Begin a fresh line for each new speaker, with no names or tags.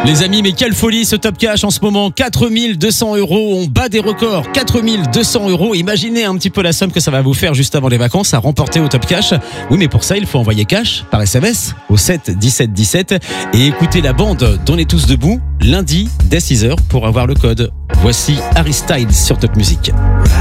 Les amis, mais quelle folie ce Top Cash en ce moment. 4200 €, on bat des records. 4200 €. Imaginez un petit peu la somme que ça va vous faire juste avant les vacances à remporter au Top Cash. Oui, mais pour ça, il faut envoyer cash par SMS au 7 17 17 et écouter la bande d'On est tous debout lundi dès 6h pour avoir le code. Voici Harry Styles sur Top Music.